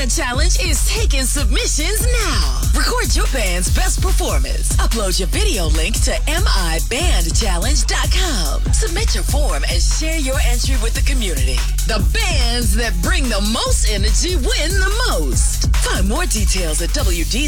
Band Challenge is taking submissions now. Record your band's best performance. Upload your video link to mibandchallenge.com. Submit your form and share your entry with the community. The bands that bring the most energy win the most. Find more details at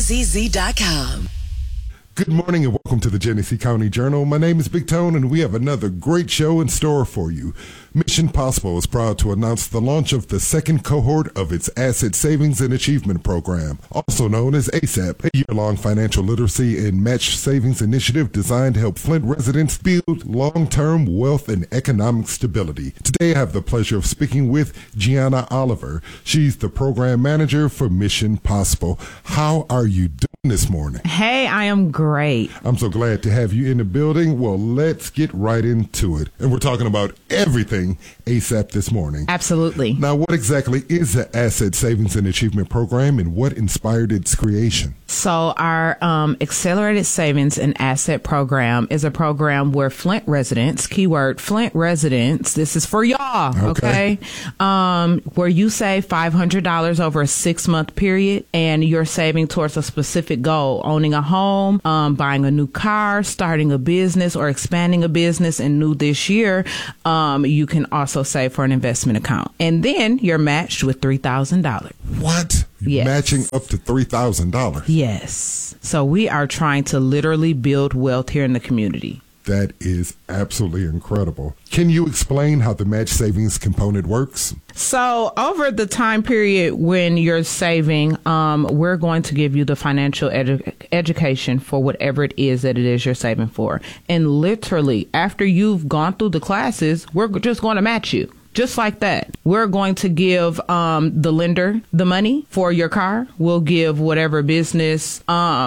WDZZ.com. Good morning and welcome to the Genesee County Journal. My name is Big Tone and we have another great show in store for you. Mission Possible is proud to announce the launch of the second cohort of its Asset Savings and Achievement Program, also known as ASAP, a year-long financial literacy and match savings initiative designed to help Flint residents build long-term wealth and economic stability. Today I have the pleasure of speaking with Gianna Oliver. She's the program manager for Mission Possible. How are you doing this morning? Hey, I am great. I'm so glad to have you in the building. Well, let's get right into it. And we're talking about everything ASAP this morning. Absolutely. Now, what exactly is the Asset Savings and Achievement Program and what inspired its creation? So our Accelerated Savings and Asset Program is a program where Flint residents, keyword Flint residents, this is for y'all, okay? Where you save $500 over a 6-month period and you're saving towards a specific goal, owning a home, buying a new car, starting a business or expanding a business, and new this year, you can also save for an investment account. And then you're matched with $3,000. What? Yes. Matching up to $3,000? Yes. So we are trying to literally build wealth here in the community. That is absolutely incredible. Can you explain how the match savings component works? So over the time period when you're saving, we're going to give you the financial education for whatever it is you're saving for. And literally, after you've gone through the classes, we're just going to match you. Just like that. We're going to give the lender the money for your car. We'll give whatever business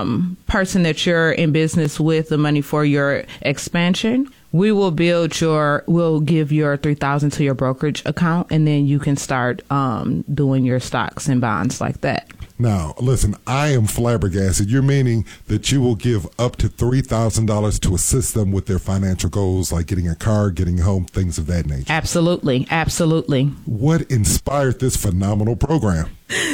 person that you're in business with the money for your expansion. We'll give your $3,000 to your brokerage account, and then you can start doing your stocks and bonds like that. Now, listen, I am flabbergasted. You're meaning that you will give up to $3,000 to assist them with their financial goals, like getting a car, getting a home, things of that nature. Absolutely. Absolutely. What inspired this phenomenal program?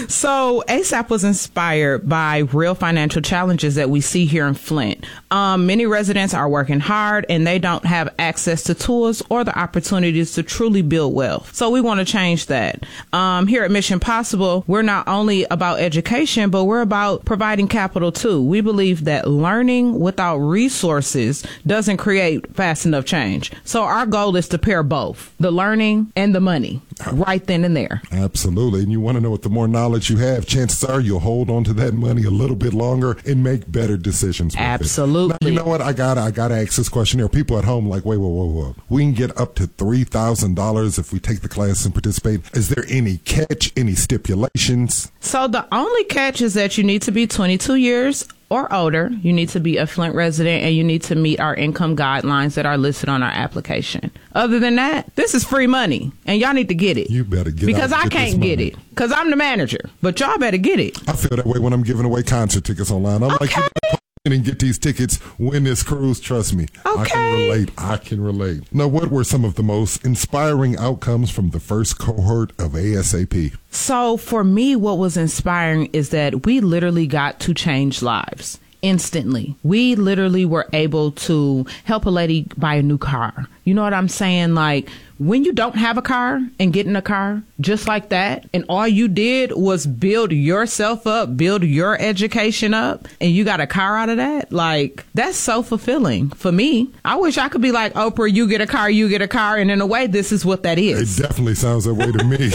So ASAP was inspired by real financial challenges that we see here in Flint. Many residents are working hard and they don't have access to tools or the opportunities to truly build wealth. So we want to change that. Here at Mission Possible, we're not only about education, but we're about providing capital too. We believe that learning without resources doesn't create fast enough change. So our goal is to pair both, the learning and the money, right then and there. Absolutely. And you want to know what the more knowledge you have, chances are you'll hold on to that money a little bit longer and make better decisions with Absolutely. Now, you know what? I gotta ask this question. There are people at home like, wait. We can get up to $3,000 if we take the class and participate. Is there any catch, any stipulations? So the only catch is that you need to be 22 years or older. You need to be a Flint resident and you need to meet our income guidelines that are listed on our application. Other than that, this is free money and y'all need to get it. You better get it. Because I can't get it because I'm the manager, but y'all better get it. I feel that way when I'm giving away concert tickets online. I'm like, you better call in and get these tickets, win this cruise. Trust me. Okay. I can relate. Now, what were some of the most inspiring outcomes from the first cohort of ASAP? So for me, what was inspiring is that we literally got to change lives. Instantly. We literally were able to help a lady buy a new car. You know what I'm saying? Like when you don't have a car and get in a car just like that, and all you did was build yourself up, build your education up, and you got a car out of that, like that's so fulfilling for me. I wish I could be like Oprah, you get a car, and in a way, this is what that is. It definitely sounds that way to me.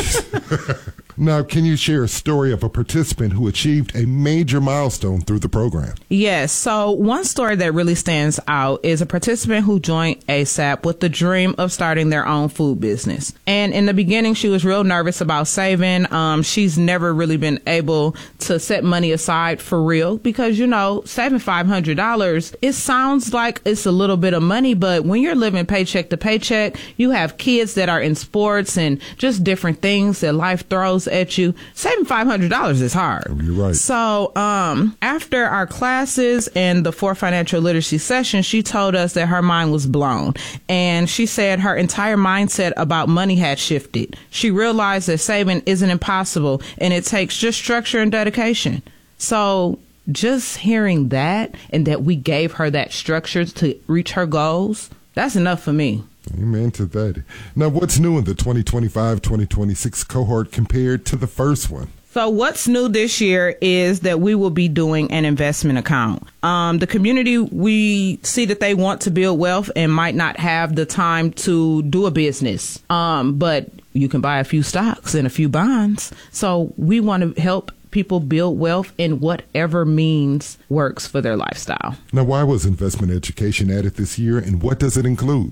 Now, can you share a story of a participant who achieved a major milestone through the program? Yes. So one story that really stands out is a participant who joined ASAP with the dream of starting their own food business. And in the beginning, she was real nervous about saving. She's never really been able to set money aside for real because, you know, saving $500, it sounds like it's a little bit of money, but when you're living paycheck to paycheck, you have kids that are in sports and just different things that life throws throws at you, saving $500 is hard. You're right. So after our classes and the 4 financial literacy sessions, she told us that her mind was blown. And she said her entire mindset about money had shifted. She realized that saving isn't impossible and it takes just structure and dedication. So just hearing that and that we gave her that structure to reach her goals, that's enough for me. Amen to that. Now, what's new in the 2025-2026 cohort compared to the first one? So what's new this year is that we will be doing an investment account. The community, we see that they want to build wealth and might not have the time to do a business. But you can buy a few stocks and a few bonds. So we want to help people build wealth in whatever means works for their lifestyle. Now, why was investment education added this year, and what does it include?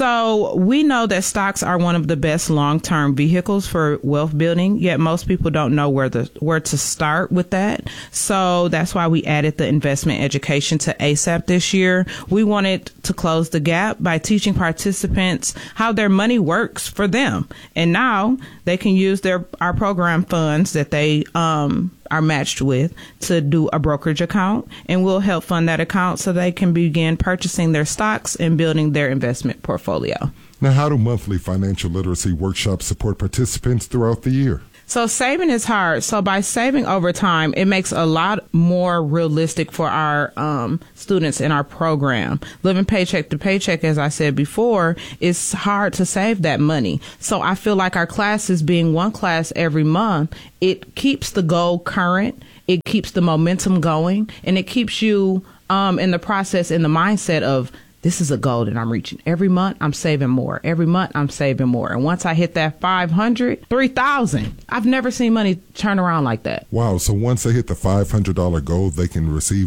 So we know that stocks are one of the best long-term vehicles for wealth building, yet most people don't know where to start with that. So that's why we added the investment education to ASAP this year. We wanted to close the gap by teaching participants how their money works for them. And now they can use our program funds that they are matched with to do a brokerage account, and we'll help fund that account so they can begin purchasing their stocks and building their investment portfolio. Now, how do monthly financial literacy workshops support participants throughout the year? So saving is hard. So by saving over time, it makes a lot more realistic for our students in our program. Living paycheck to paycheck, as I said before, it's hard to save that money. So I feel like our classes being one class every month, it keeps the goal current, it keeps the momentum going, and it keeps you in the process, in the mindset of, this is a goal that I'm reaching. Every month, I'm saving more. Every month, I'm saving more. And once I hit that 500, 3,000. I've never seen money turn around like that. Wow. So once they hit the $500 goal, they can receive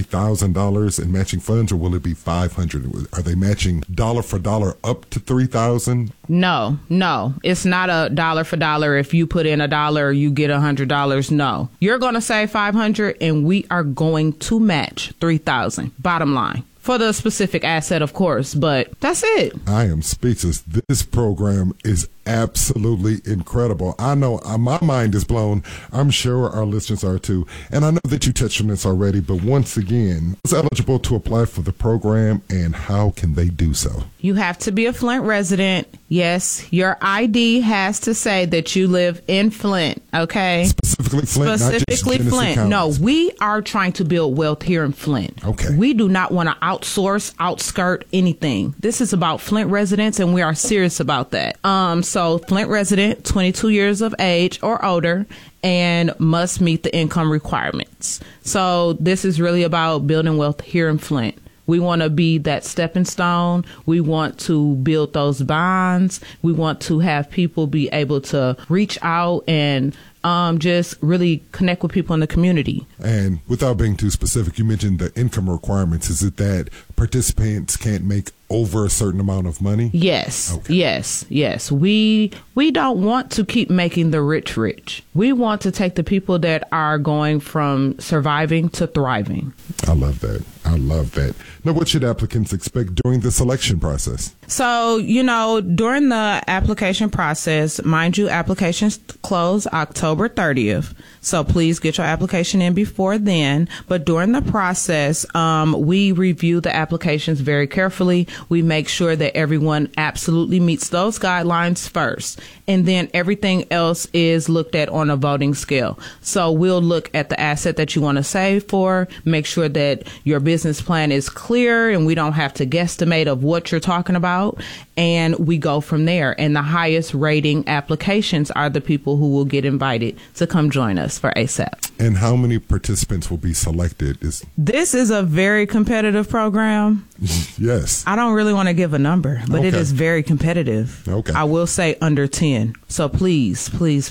$3,000 in matching funds, or will it be $500? Are they matching dollar for dollar up to $3,000? No. It's not a dollar for dollar. If you put in $1, you get $100. No. You're going to save $500, and we are going to match $3,000. Bottom line. For the specific asset, of course, but that's it. I am speechless. This program is absolutely incredible. I know my mind is blown. I'm sure our listeners are too. And I know that you touched on this already, but once again, who's eligible to apply for the program and how can they do so? You have to be a Flint resident. Yes, your ID has to say that you live in Flint, okay? Specifically Flint, Specifically not just Flint. County. No, we are trying to build wealth here in Flint. Okay. We do not want to outskirt anything. This is about Flint residents, and we are serious about that. So Flint resident, 22 years of age or older, and must meet the income requirements. So this is really about building wealth here in Flint. We want to be that stepping stone. We want to build those bonds. We want to have people be able to reach out and just really connect with people in the community. And without being too specific, you mentioned the income requirements. Is it that participants can't make over a certain amount of money? Yes. Okay. Yes. We don't want to keep making the rich rich. We want to take the people that are going from surviving to thriving. I love that. Now, what should applicants expect during the selection process? So, during the application process, mind you, applications close October 30th. So please get your application in before then. But during the process, we review the applications very carefully. We make sure that everyone absolutely meets those guidelines first. And then everything else is looked at on a voting scale. So we'll look at the asset that you want to save for, make sure that your business plan is clear and we don't have to guesstimate of what you're talking about. And we go from there. And the highest rating applications are the people who will get invited to come join us for ASAP. And how many participants will be selected? This is a very competitive program. Yes. I don't really want to give a number, but It is very competitive. Okay. I will say under 10. So please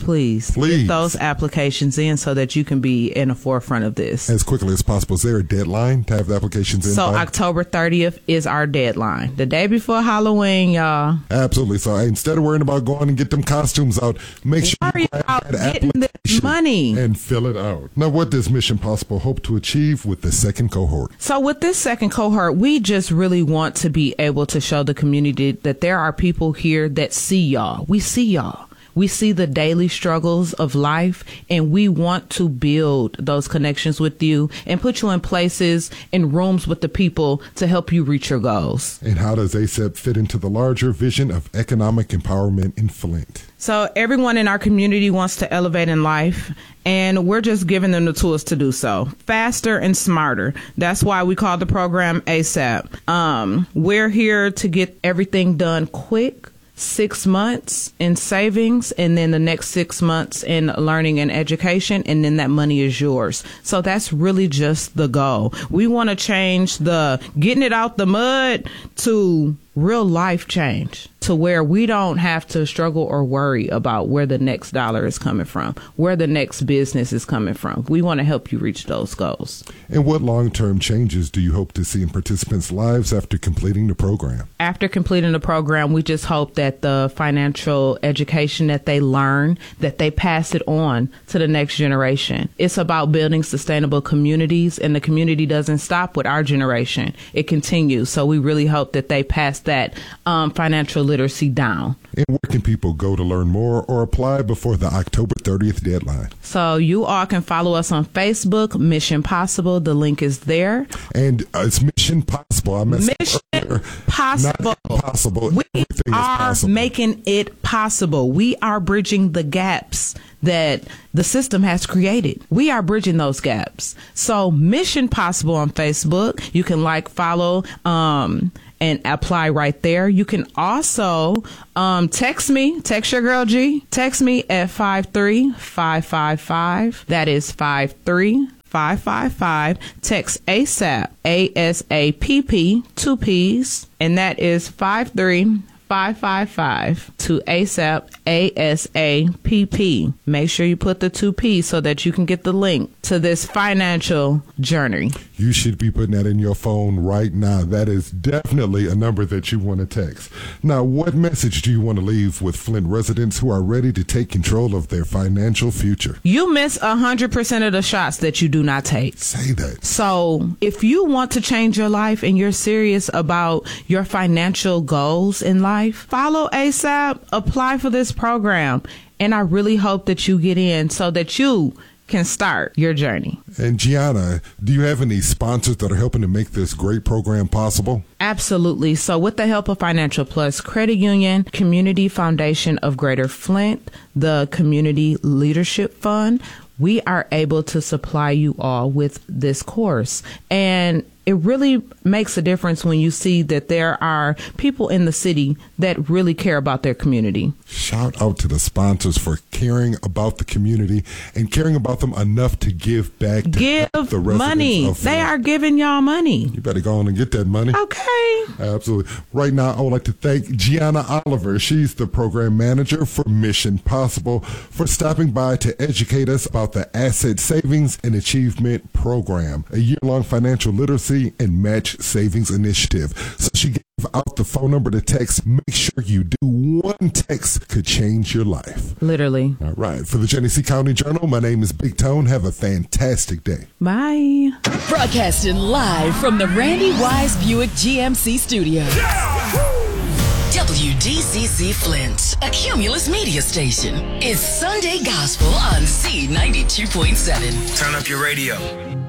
get those applications in so that you can be in the forefront of this. As quickly as possible. Is there a deadline to have the applications in? So October 30th is our deadline. The day before Halloween, y'all. Absolutely. So instead of worrying about going and get them costumes out, make sure you grab that getting this money and fill it out. Now, what does Mission Possible hope to achieve with the second cohort? So with this second cohort, we just really want to be able to show the community that there are people here that see y'all. We see y'all. We see the daily struggles of life, and we want to build those connections with you and put you in places, in rooms with the people to help you reach your goals. And how does ASAP fit into the larger vision of economic empowerment in Flint? So everyone in our community wants to elevate in life, and we're just giving them the tools to do so faster and smarter. That's why we call the program ASAP. We're here to get everything done quick. 6 months in savings, and then the next 6 months in learning and education, and then that money is yours. So that's really just the goal. We want to change the getting it out the mud to real life change, to where we don't have to struggle or worry about where the next dollar is coming from, where the next business is coming from. We want to help you reach those goals. And what long-term changes do you hope to see in participants' lives after completing the program? After completing the program, we just hope that the financial education that they learn, that they pass it on to the next generation. It's about building sustainable communities, and the community doesn't stop with our generation. It continues. So we really hope that they pass that financial literacy down. And where can people go to learn more or apply before the October 30th deadline? So you all can follow us on Facebook, Mission Possible. The link is there. And it's Mission Possible. I messed up earlier. Possible. Not impossible. We Everything are is possible. making it possible. We are bridging the gaps that the system has created. We are bridging those gaps. So Mission Possible on Facebook. You can like, follow, and apply right there. You can also text your girl G. Text me at 53555. That is 53555. Text ASAP, ASAPP, 2 P's, and that is 53555 to ASAP, ASAPP. Make sure you put the 2 P's so that you can get the link to this financial journey. You should be putting that in your phone right now. That is definitely a number that you want to text. Now, what message do you want to leave with Flint residents who are ready to take control of their financial future? You miss 100% of the shots that you do not take. Say that. So if you want to change your life and you're serious about your financial goals in life, follow ASAP, apply for this program. And I really hope that you get in so that you can start your journey. And Gianna, do you have any sponsors that are helping to make this great program possible? Absolutely. So with the help of Financial Plus Credit Union, Community Foundation of Greater Flint, the Community Leadership Fund, we are able to supply you all with this course. And it really makes a difference when you see that there are people in the city that really care about their community. Shout out to the sponsors for caring about the community and caring about them enough to give back to the residents money. of Flint. They are giving y'all money. You better go on and get that money. Okay. Absolutely. Right now, I would like to thank Gianna Oliver. She's the program manager for Mission Possible, for stopping by to educate us about the Asset Savings and Achievement Program, a year-long financial literacy and match savings initiative. So she gave out the phone number to text. Make sure you do. One text could change your life. Literally. All right. For the Genesee County Journal, my name is Big Tone. Have a fantastic day. Bye. Broadcasting live from the Randy Wise Buick GMC studio. WDCC Flint, a Cumulus media station. It's Sunday Gospel on C92.7. Turn up your radio.